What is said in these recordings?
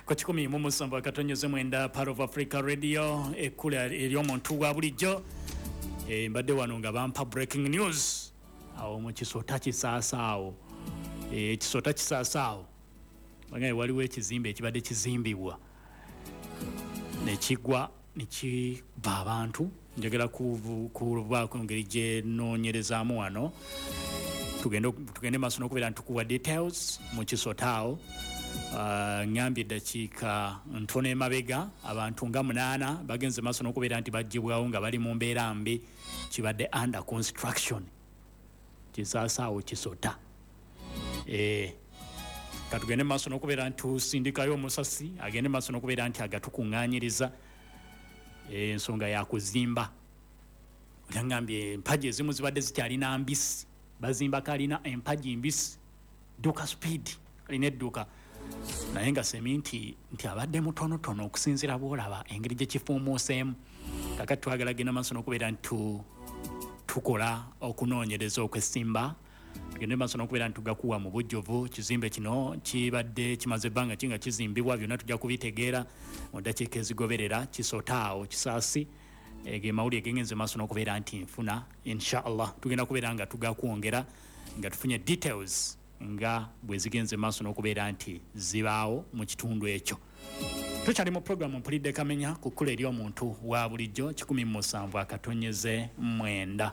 Kwa 17 akatonyeze mwenda Part of Africa Radio ekula eryomuntu wa bulijjo mbadde wano nga bampa breaking news awo mu kisota kisasaawo kisota kisasaawo bangaye waliwo ekizimbe ekibadde kizimbibwa nekigwa nekiba abantu njagala kubaako ngeri gye noonyerezaamu wano tugende maaso n'okubeera ntukuwa details mu kisotaawo ngambye eddakiika ntono emabega abantu nga 8 bagenze maaso n'okubeera nti baggyibwawo nga bali mu mbeera mbi kibadde under construction kisasaawo kisota katugende maaso n'okubeera nti tusindikayo omusasi agende maaso n'okubeera nti agatukuŋŋaanyiriza ensonga yakuzimba ngambye empagi ezimu zibadde zikyalina mbisi bazimba kalina empagi mbisi duka speed alina edduka naye nga seminti nti abadde mutonotono okusinzira bwolaba engeri gye kifuumuuseemu kakati twagala genda maaso n'okubeera nti tukola okunoonyereza okwesimba tugende maaso n'okubeera nti tugakuwa mu bujjuvu kizimbe kino kibadde kimaze ebbanga kinga kizimbibwa byonna tujja kubitegeera mu ddakiika ezigoberera kisotaawo kisaasi ge mawulire gengenze maaso n'okubeera nti nfuna inshallah tugenda kubeera nga tugakwongera nga tufunye details nga bwe zigenze maaso n'okubeera nti zibaawo mu kitundu ekyo. Tukyali mu programu mpulidde kamenya ku kkula ery'omuntu wa bulijjo 17 akatonyeze mwenda.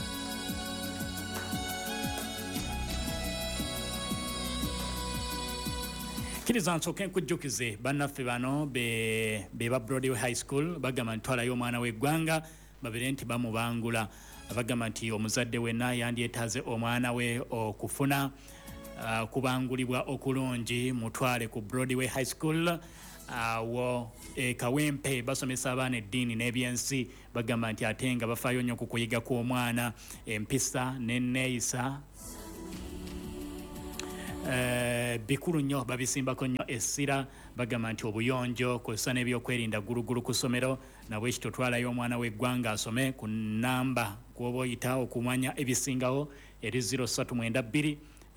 Kiriza nsooke nkujjukize bannaffe bano be ba Broadway High School bagamba ntwalayo omwana w'eggwanga babire nti bamubangula bagamba nti omuzadde wenna yandyetaaze omwana we okufuna kubangulibwa okulungi mutwale ku Broadway High School awo Kawempe basomesa abaana eddiini n'ebyensi bagamba nti ate nga bafaayo nnyo ku kuyiga kw'omwana empisa n'enneeyisa bikulu nnyo babisimbako nnyo essira bagamba nti obuyonjo kw'ossa n'ebyokwerinda gulugulu ku ssomero nabwe ekyo twalayo omwana w'eggwanga asome ku nnamba kw'oba oyita okumanya ebisingawo eri 0392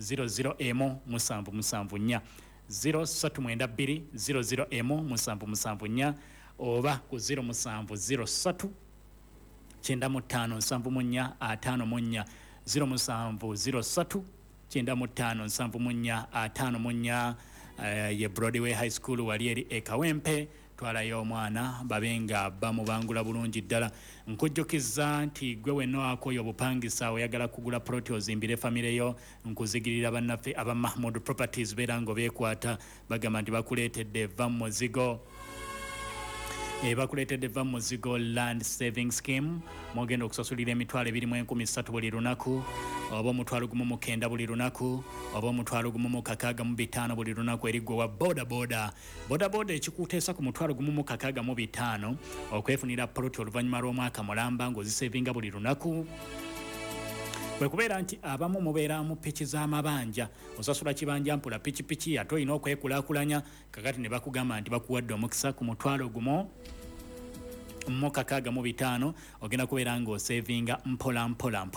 00M774 0392 00M774 oba ku 0703 9574 0703 9574 ye Broadway High School wali eri Kawempe twalayo omwana babenga bamubangula bulungi ddala nkujjukiza nti gwe wennoako obupangisa oyagala kugula ploti ozimbire famire yo nkuzigirira bannaffe aba Mahmood Properties beera ngo beekwata bagamba nti bakuleetedde va mu muzigo bakuleetedde va mu muzigo land saving scheme mwogenda okusasulira emitwalo 23,000 buli lunaku oba omutwalo gumu mu 9 buli lunaku oba omutwalo gumu mu 65 buli lunaku eri gwe wa boda ekikuteesa ku mutwalo gumu mu 65 okwefunira ploti oluvannyuma lw'omwaka mulamba ng'ozisevinga buli lunaku bwe kubeera nti abamu mubeera mu piki z'amabanja osasula kibanja mpula pikipiki ate olina okwekulaakulanya kakati ne bakugamba nti bakuwadde omukisa ku mutwalo gumu mu 65 ogenda kubeera ng'osevinga mpola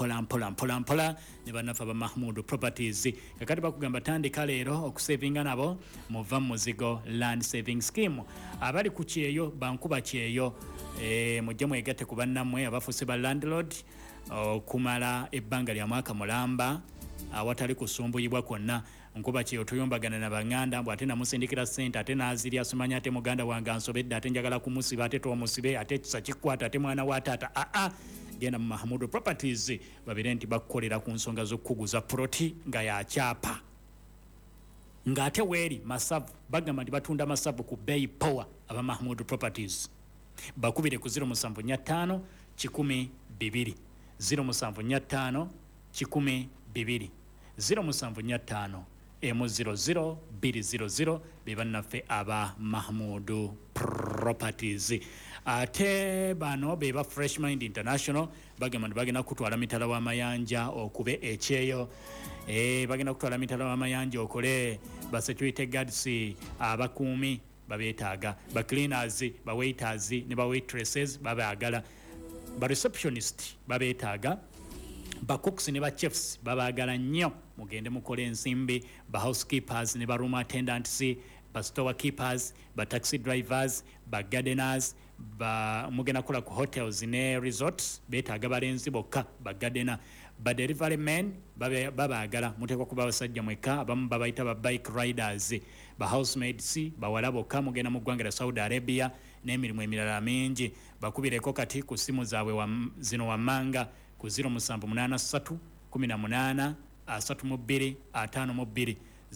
ne bannaffe aba Mahmood Properties kakati bakugamba tandika leero okusevinga nabo muva mu muzigo land saving scheme abali ku kyeyo bankuba kyeyo mujje mwegatte ku bannammwe abafuuse ba landlord okumala ebbanga lya mwaka mulamba awatali kusumbuyibwa kwonna nkuba kyeyo tuyombagana na banganda mbw ate namusindikira ssente ate nazirya simanya ate muganda wange ansobedde ate njagala kumusiba ate twomusibe ate kisa kikwata ate mwana wa taata genda mu Mahmood Properties babire nti bakukolera ku nsonga z'okukuguza proti nga yakyapa ng'ate weeri masavu bagamba nti batunda masavu ku bbeeyi power aba Mahmood Properties bakubire ku 075 12 075 12 075 M00 200 bebannaffe aba Mahmood Properties ate bano beba Fresh Mind International bagamba nti bagenda kutwala mitala w'amayanja okube ekyeyo bagenda kutwala mitala w'amayanja okole ba security guards abakuumi babeetaaga ba cleaners ba waiters ne ba waitresses babaagala ba receptionist babeetaaga ba cooks ne ba chefs babaagala nnyo mugende mukole ensimbi ba housekeepers ne ba room attendants ba store keepers, ba taxi drivers, ba gardeners, ba mugenda kula ku hotels ne resorts betaaga balenzi bokka ba gardener, ba delivery men babaagala muteekwa kuba basajja mweka, abamu babayita ba bike riders, ba housemaids bawala bokka mugenda mu ggwanga lya Saudi Arabia n'emirimu emirala mingi. Bakubireko kati ku simu zaabwe zino wammanga ku 0783 18 32 52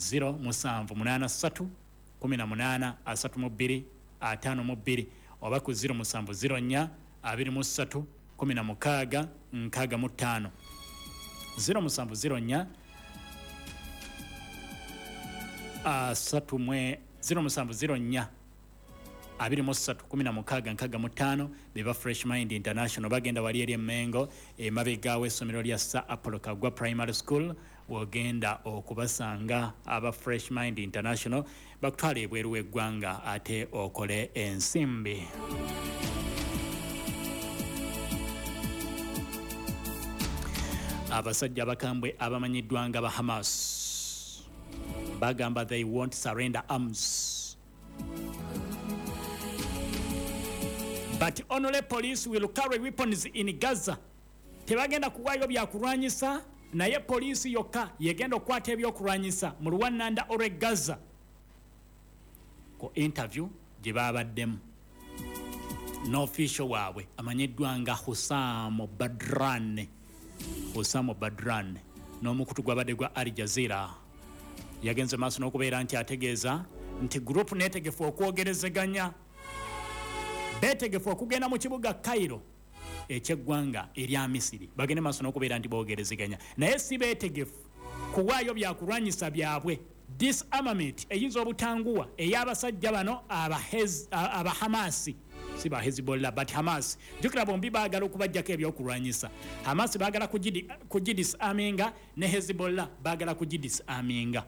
0783 18 32 52 oba ku 0704 23 16 65 0704 0704 23 beba Fresh Mind International bagenda wali eri Mengo mabegawe essomero lya Sir Apollo Kagwa Primary School wogenda okubasanga aba Fresh Mind International bakutwala ebweru w'eggwanga ate okole ensimbi. Abasajja bakambwe abamanyiddwanga ba Hamas bagamba they won't surrender arms. But only police will carry weapons in Gaza. Tebagenda kuwayo byakulwanyisa naye poliisi yokka yegenda okukwata ebyokulwanyisa mu Rwanda ore Gaza. Ku interview gye babaddemu n'official waabwe amanyiddwanga Hussam Badran n'omukutu gw'abadde gwa Al Jazeera yagenze maaso n'okubeera nti ategeeza nti group netegefu okwogerezeganya betegefu okugenda mu kibuga Cairo eky'eggwanga erya Misiri bagende maaso n'okubeera nti boogerezeganya naye si betegefu kuwaayo byakulwanyisa byabwe. Disarmament eyinza obutanguwa ey'abasajja bano aba Hamasi si ba Hezbollah but Hamas jukira bombi baagala okubajjako ebyokulwanyisa. Hamas baagala kugidisarminga ne Hezbollah baagala kugidisarminga.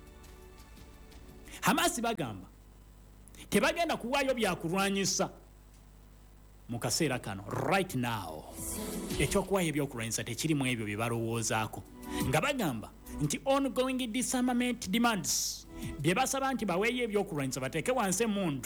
Hamas bagamba tebagenda kuwaayo byakulwanyisa mu kaseera kano right now. Ekyokuwaayo ebyokulwanyisa tekirimu ebyo bye balowoozaako nga bagamba nti ongoing disarmament demands bye basaba nti baweeyo ebyokulwanyisa bateeke wansi emundu.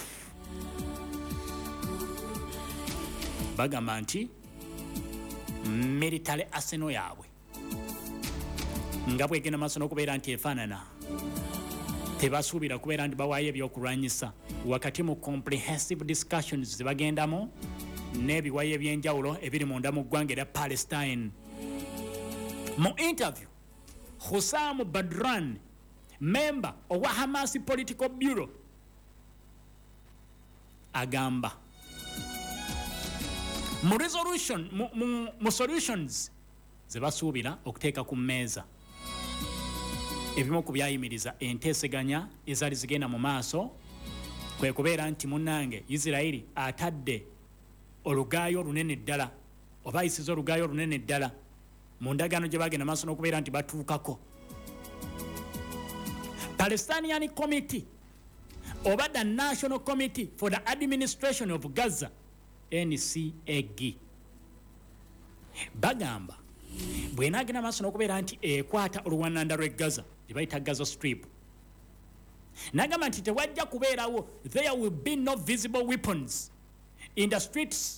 Bagamba nti military arsenal yaabwe nga bwegenda maaso n'okubeera nti efaanana tebasuubira kubeera nti bawaayo ebyokulwanyisa wakati mu comprehensive discussions zebagendamu n'ebiwayo ebyenjawulo ebiri munda mu ggwanga erya Palestine. Mu interview Hussam Badran member owa Hamas Political Bureau agamba mu resolution mu solutions ze basuubira okuteeka ku mmeeza ebimu ku byayimiriza enteeseganya ezaali zigenda mu maaso kwe kubeera nti munnange Isiraeli atadde olugaayo olunene ddala oba ayisiza olugaayo olunene ddala mu ndagaano gye bagenda maaso n'okubeera nti batuukako. Palestinian Committee oba the National Committee for the Administration of Gaza NCAG bagamba bw'enaagenda maaso n'okubeera nti ekwata oluwannanda lw'e Gaza gye bayita Gaza Strip n'agamba nti tewajja kubeerawo there will be no visible weapons in the streets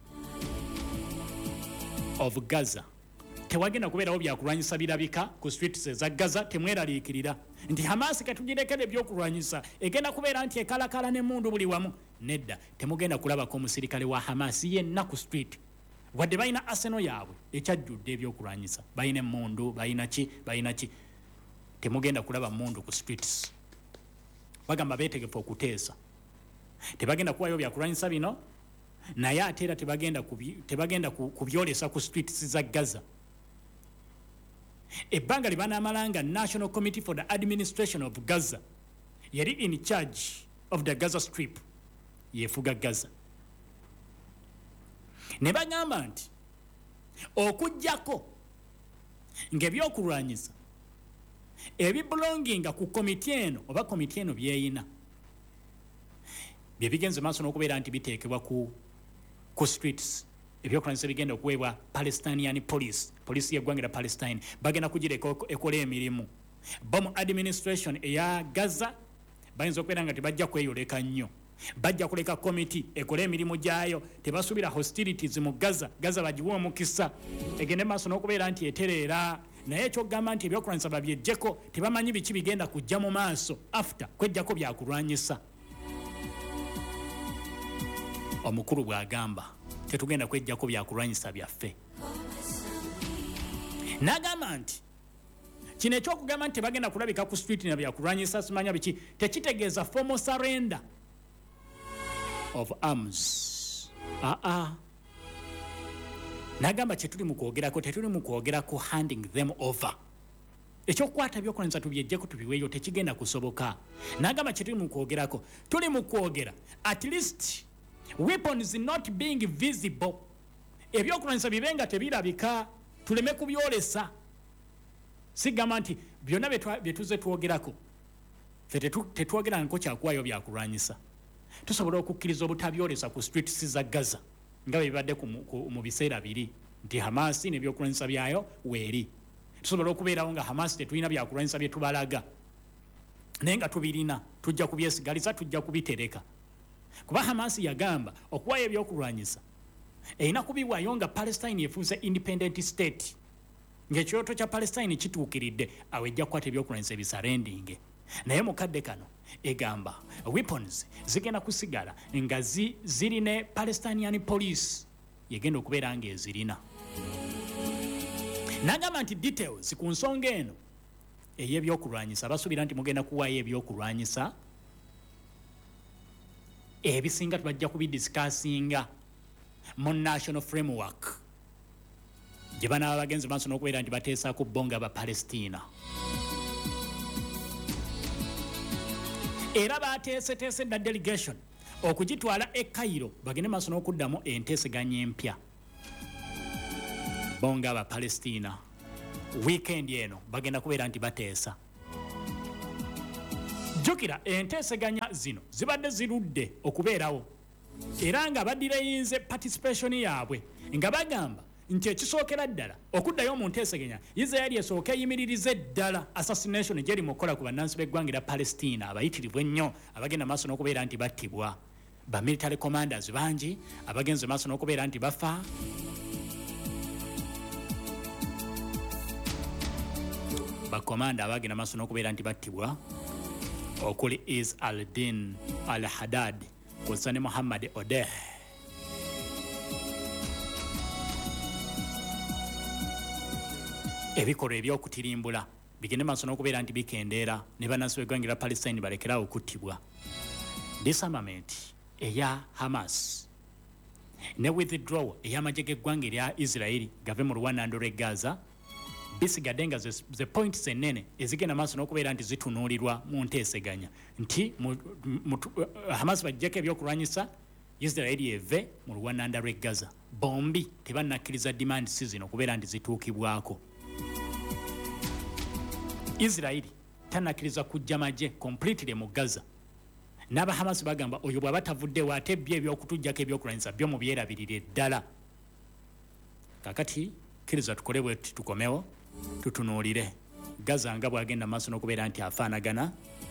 of Gaza. Tewagenda kubeerawo byakulwanyisa birabika ku streets eza Gaza. Temweraliikirira nti Hamas katugirekere ebyokulwanyisa egenda kubeera nti ekalakala n'emundu buli wamu. Nedda, temugenda kulabako omusirikale wa Hamas yenna ku street wadde balina arsenal yaabwe ekyajjudde ebyokulwanyisa. Balina emundu, balina ki. Temugenda kulaba mundu ku streets. Bagamba beetegefu okuteesa. Tebagenda kuwayo byakulwanyisa bino naye ate era tebagenda kubyolesa ku streets za Gaza. Ebbanga libanaamalanga National Committee for the Administration of Gaza yali in charge of the Gaza Strip yefuga Gaza. Ne bagamba nti okujjako ng'ebyokulwanyisa ebibulonginga ku komiti eno oba komiti eno byeyina bye bigenze maaso n'okubeera nti biteekebwa ku streets. Ebyokulwanyisa bigenda okuweebwa Palestinian police y'eggwanga lya Palestine bagenda kugireka ekola emirimu. Bomb administration eya Gaza bayinza okubeera nga tebajja kweyoleka nnyo bajja kuleka komiti ekole emirimu gyayo tebasuubira hostilities mu Gaza bagiwa omukisa egende maaso n'okubeera nti etereera naye ekyokugamba nti ebyokulwanyisa babyejjeko tebamanyi biki bigenda kujja mu maaso after kwejjako byakulwanyisa omukulu bw'agamba tetugenda kwejjako byakulwanyisa byaffe n'agamba nti kino ekyokugamba nti tebagenda kulabika ku street na byakulwanyisa simanya biki tekitegeeza formal surrender of arms n'agamba kyetuli mu kwogerako tetuli mu kwogerako handing them over ekyokukwata byokulwanyisa tubyejjeko tubiweeyo tekigenda kusoboka n'agamba kyetuli mu kwogerako tuli mu kwogera at least weapons not being visible ebyokulwanyisa bibenga tebirabika tuleme kubyolesa sigamba nti byonna byetuze twogerako fe tetwogeranako kyakuwayo byakulwanyisa tusobola okukkiriza obutabyolesa ku streets za Gaza nga bibadde mu biseera biri nti Hamas n'ebyokulwanyisa byayo weeri tusobola okubeerawo nga Hamas tetulina byakulwanyisa bye tubalaga naye nga tubirina tujja kubyesigaliza tujja kubitereka kuba Hamas yagamba okuwayo ebyokulwanyisa erina kubiwaayo nga Palestine efuuse independent state ng'ekyoto kya Palestine kituukiridde awo ejja kukwata ebyokulwanyisa ebisarendinge naye mukadde kano egamba weapons zigenda kusigala nga ziri ne Palestinian police yegenda okubeera nga ezirina n'agamba nti details ku nsonga eno ey'ebyokulwanyisa basuubira nti mugenda kuwaayo ebyokulwanyisa ebisinga tubajja kubidisikasinga mu national framework gye banaaba bagenzi maaso n'okubeera nti bateesaako bbonga Abapalestina era bateeseteese edda delegation okugitwala e Cairo bagende maaso n'okuddamu enteeseganya empya bonga Abapalestina weekend eno bagenda kubeera nti bateesa jjukira enteeseganya zino zibadde zirudde okubeerawo era nga badireyinze participation yaabwe nga bagamba nti ekisookera ddala okuddayo mu nteeseganya Israeli esooka eyimiririze ddala assassination gyeri mu kukola ku bannansi b'eggwanga erya Palestina abayitirivu ennyo abagenda maaso n'okubeera nti battibwa ba military commanders bangi abagenze maaso n'okubeera nti bafa bakomanda abagenda maaso n'okubeera nti battibwa okuli is al-Din al-Haddad kw'ossa ne Muhammad Odeh ebikolwa ebyokutirimbula bigende maaso n'okubeera nti bikendeera ne bannansi b'eggwanga erya Palestine balekerawo okuttibwa disarmament eya Hamas ne withdraw ey'amagye g'eggwanga erya Israeli gave mu luwannando lw'e Gaza bisigadde nga ze points ennene ezigenda maaso n'okubeera nti zitunuulirwa mu nteeseganya nti Hamas baggyeko ebyokulwanyisa Israeli eve mu luwannanda lw'e Gaza bombi tebannakkiriza demand si zino okubeera nti zituukibwako Israeli tannakkiriza kujja magye completely mu Gaza n'aba Hamas bagamba oyo bw'aba tavuddewo ate bye ebyokutujjako ebyokulwanyisa byo mu byerabirire ddala kakati kkiriza tukole bwe tukomewo tutunuulire Gaza nga bw'agenda maaso n'okubeera nti afaanagana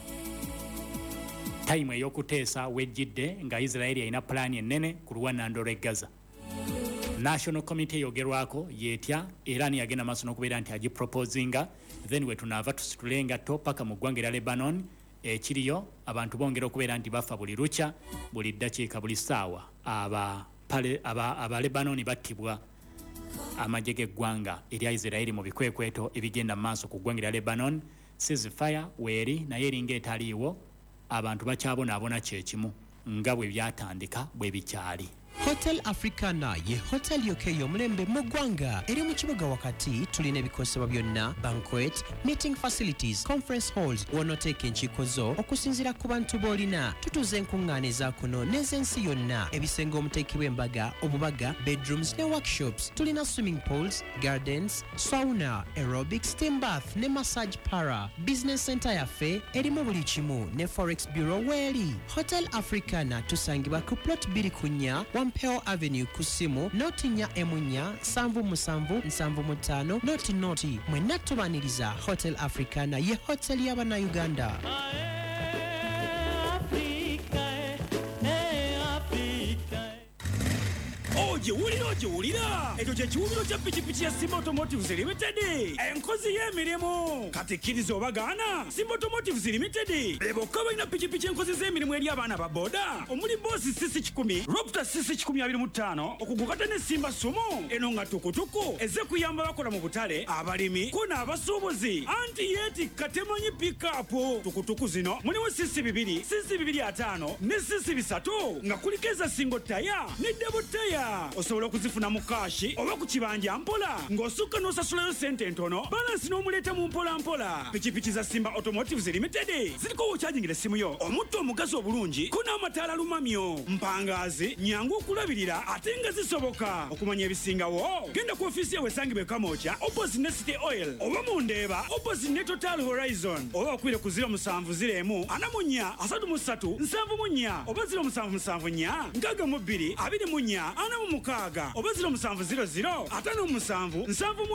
time ey'okuteesa wejjidde nga Israeli alina pulaani ennene ku luwannando lw'e Gaza National Committee yogerwako yetya era ni yagenda maaso n'okubeera nti agiproposinga then we tunaava tusitulenga to paka mu ggwanga erya Lebanon ekiriyo abantu bongera okubeera nti bafa buli lukya buli ddakiika buli ssaawa aba Lebanon battibwa amagye g'eggwanga erya Israeli mu bikwekweto ebigenda mu maaso ku ggwanga erya Lebanon ceasefire weeri naye eringa etaliiwo abantu bakyabonaabona kyekimu nga bwe byatandika bwe bikyali Hotel Africana ye hotel yokeyo omulembe mu ggwanga eri mu kibuga wakati tulina ebikosebwa byonna banquet meeting facilities conference halls wonoteeka enkiiko zo okusinziira ku bantu b'olina tutuze enkuŋŋaaniza kuno n'ez'ensi yonna ebisenge omuteekebwa embaga obubaga bedrooms ne workshops tulina swimming pools gardens sauna aerobic steam bath ne massage para business center yaffe erimu buli kimu ne forex bureau weeri Hotel Africana tusangibwa ku plot 2 Wampeo Avenue kusimu noti nya emunya 7775 noti mwenna tubaniriza Hotel Africana ye hotel y'Abannayuganda. Giwulira ekyo kye kiwumiro kya pikipiki ya Simba Automotives Limited enkozi y'emirimu kati kkiriza obagaana Simba Automotives Limited bokka balina pikipiki enkozi z'emirimu eri abaana ba boda omuli boosi CC 10 Raptor CC 1025 okugukata ne Simba Sumo eno nga tukutuku eze kuyamba bakola mu butale abalimi ko n'abasuubuzi anti yeetikka temanyi pikapu tukutuku zino mulimu CC 2 CC 2.5 ne CC 3 nga kuliko eza single taya ne double taya osobola okuzifuna mu kashi oba ku kibanja mpola ng'osukka n'osasulayo sente ntono balansi n'omuleeta mu mpola pikipiki za Simba Automotives Limited ziriko wokyajingira essimu yo omutto omugazi obulungi ko n'amataala lumamyo mpangaazi nyangu okulabirira ate nga zisoboka okumanya ebisingawo genda ku ofiisi yawe esangibwa Kamoocha opposite ne City Oil oba mu Ndeeba opposite ne Total Horizon oba okwire ku 0704 44 33 74 oba 0774 62 24 46 oba 0700 57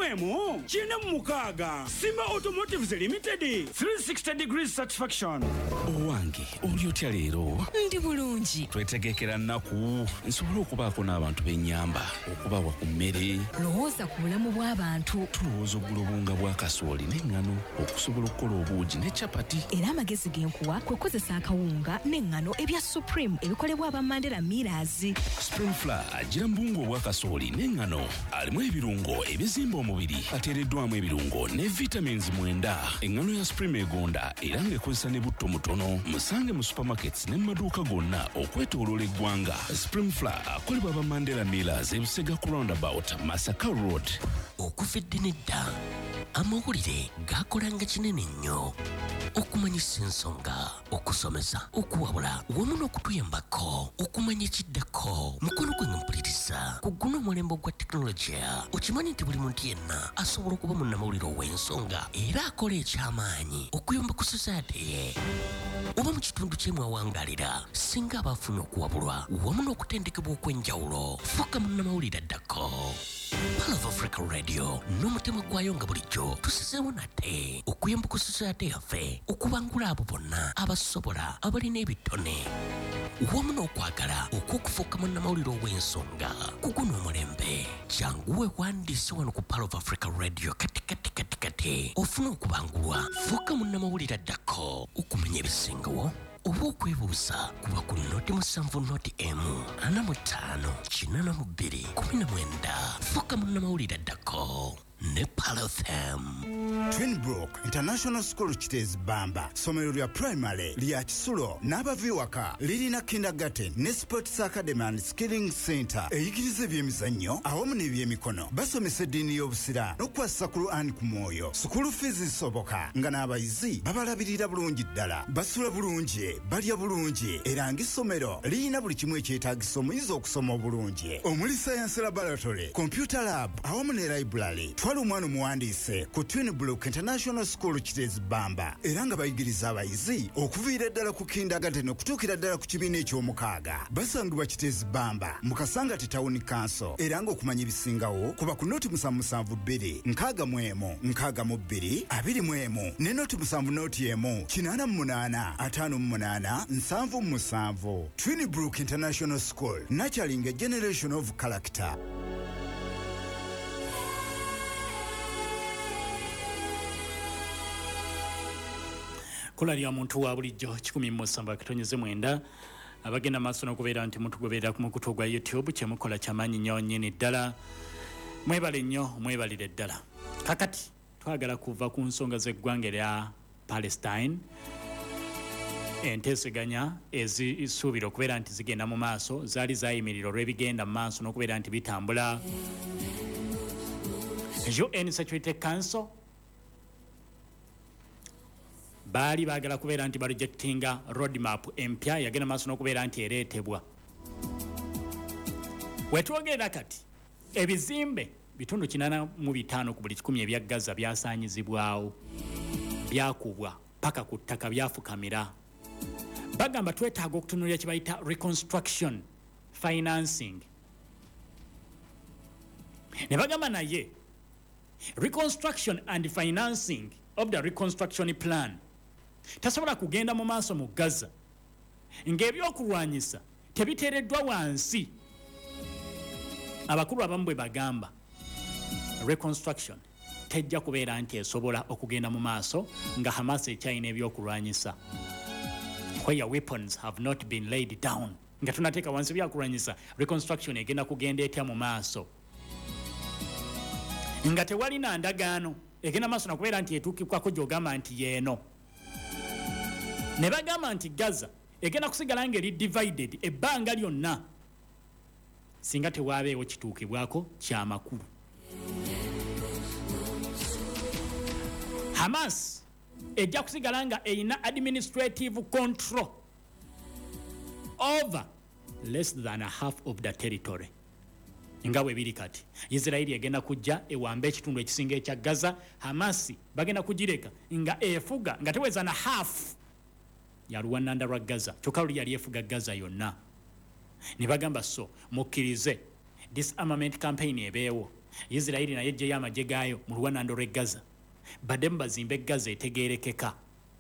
71 kina mu mukaaga Simba Automotives Limited 360 degrees satisfaction. Owange oli otya leero? Ndi bulungi. Twetegekera nnaku nsobola okubaako n'abantu b'ennyamba okubawa ku mmere. Lowooza ku bulamu bw'abantu. Tulowooza oggula obunga bwa kasooli n'eŋŋano okusobola okukola obuugi ne capati. Era amagezi g'enkuwa kwe kozesa akawunga n'eŋŋano ebya Supreme ebikolebwa aba Mandela Millers. Spring Flour agira mbungu obwa kasooli n'eŋŋano alimu ebirungo ebizimba omubiri ateereddwamu ebirungo ne vitamins 9. Eŋŋano ya Supreme egonda era ng'ekozesa ne butto mutono. Musange mu supermarkets ne mu maduuka gonna okwetooloola eggwanga. Spring Flour akolebwa aba Mandela Millers e Busega ku roundabout Masaka Road. Okufedde nedda amawulire gakolanga kinene nnyo okumanyisa ensonga okusomesa okuwabula wamu n'okutuyambako okumanya ekiddako mukono gwe mpuliriza ku guno omulembe gwa tekinologiya okimanyi nti buli muntu yenna asobola okuba munnamawulire ow'ensonga era akola eky'amaanyi okuyamba ku society ye oba mu kitundu kyemwawangalira singa abafunye okuwabulwa wamu n'okutendekebwa okw'enjawulo fuuka munnamawulire addako Pal of Africa Radio n'omutima gwayo nga bulijjo tusizeewo nate okuyamba ku society yaffe okubangula abo bonna abasobola abalina ebitone wamu n'okwagala okw'okufuuka munnamawulire ow'ensonga ku guno omulembe jangu weewandiise wano ku Pal of Africa Radio kati ofuna okubangulwa fuuka munnamawulire addako okumanya ebisingawo oba okwebuuza kuba ku noti 7 noti emu 45 82 19 fuuka munnamawulire addako ne Pal FM. Twinbrook International School Kitezi Bamba somero lya primary lya Kisulo n'abaviwaka lirina kindergarten ne sports academy and skilling center eyigiriza ebyemizannyo awamu n'ebyemikono basomesa eddiini y'obusira n'okwassa ku Quran ku mwoyo school fees zisoboka nga n'abayizi babalabirira bulungi ddala basula bulungi balya bulungi era ng'essomero lirina buli kimu ekyetaagisa omuyizi okusoma obulungi omuli science laboratory computer lab awamu ne library omwana omuwandiise ku Twinbrook International School Kitezi Bamba era nga bayigiriza abayizi okuviira ddala ku kindergarten okutuukira ddala ku kibiina eky'omukaaga basangibwa Kitezi Bamba mu Kasangati Town Council era ng'okumanya ebisingawo kuba ku noti 772 61 62 21 ne noti 7 noti emu 88 58 77 Twinbrook International School nurturing a generation of character. Kola lya muntu wa bulijjo 107.9 abagenda maaso n'okubeera nti mutugoberera ku mukutu gwa YouTube kyemukola kyamaanyi nnyo nnyini ddala mwebale nnyo mwebalire ddala kakati twagala kuva ku nsonga z'eggwanga erya Palestine enteeseganya ezisuubira okubeera nti zigenda mu maaso zaali zaayimirira olw'ebigenda mu maaso n'okubeera nti bitambula UN Security Council baali baagala kubeera nti barejectinga roadmap empya yagenda maaso n'okubeera nti ereetebwa wetwogerera kati ebizimbe bitundu 85 ku buli 100 ebya Gaza byasaanyizibwawo byakubwa paka ku ttaka byafukamira bagamba twetaaga okutunulira kye bayita reconstruction financing ne bagamba naye reconstruction and financing of the reconstruction plan tasobola kugenda mu maaso mu Gaza ng'ebyokulwanyisa tebiteereddwa wansi abakulu abamu bwe bagamba reconstruction tejja kubeera nti esobola okugenda mu maaso nga Hamas ekyalina ebyokulwanyisa, where weapons have not been laid down, nga tunateeka wansi byakulwanyisa, reconstruction egenda kugenda etya mu maaso nga tewalina ndagaano egenda maaso nakubeera nti etuukibwako gy'ogamba nti yeeno. Ne bagamba nti Gaza egenda kusigala ng'eri divided ebbanga lyonna singa tewaabeewo kituukibwako ky'amakulu. Hamas ejja kusigala nga erina administrative control over less than a half of the territory. Nga bwe biri kati Israeli egenda kujja ewamba ekitundu ekisinga ekya Gaza, Hamas bagenda kugireka nga efuga nga teweza na half ya Rwanda lwa Gaza, kyokka luli yali efuga Gaza yonna. Ne bagamba so mukkirize disarmament campaign ebeewo, Israeli naye ejjeyo amagye gaayo mu Rwanda lwa Gaza, badde bazimbe Gaza etegeerekeka.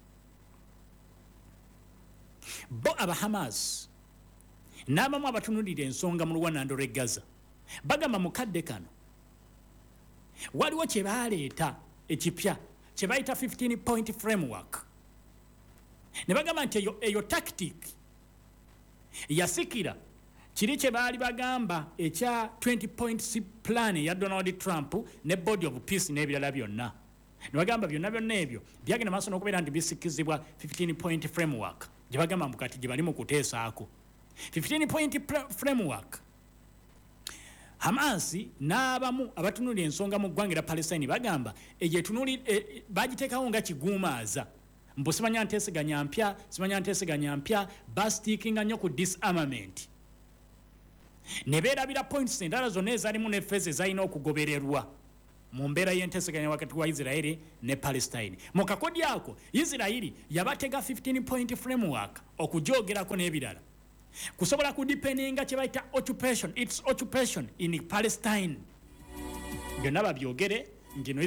Bo aba Hamas n'abamu abatunulira ensonga mu Rwanda lwa Gaza bagamba mukadde kano waliwo kye baaleeta ekipya kye bayita 15-point framework. Ne bagamba nti eyo tactic yasikira kiri kye baali bagamba ekya 20-point plan ya Donald Trump ne Body of Peace n'ebirala byonna. Ne bagamba byonna ebyo byagenda maaso n'okubeera nti bisikizibwa 15-point framework gye bagamba mukati gye bali mu kuteesaako 15-point framework. Hamas n'abamu abatunulira ensonga mu ggwanga lya Palestine bagamba bagiteekawo nga kiguumaaza, mbu simanya nteeseganya mpya bastikinga nnyo ku disarmament. Ne beerabira points endala zonna ezalimu ne phase ezalina okugobererwa mu mbeera y'enteeseganya wakati wa Israeli ne Palestine. Mu kakodi ako Israeli yabatega 15-point framework okujoogerako n'ebirala kusobola kudependinga kye bayita occupation in Palestine. Byonna babyogere ngino